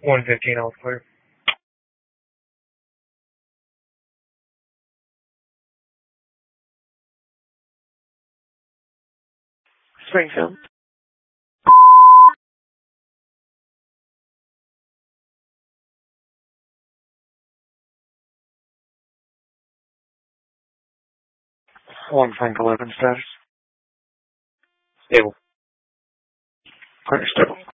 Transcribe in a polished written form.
115, all clear. Springfield. One Frank 11 status. Stable. Clear, stable.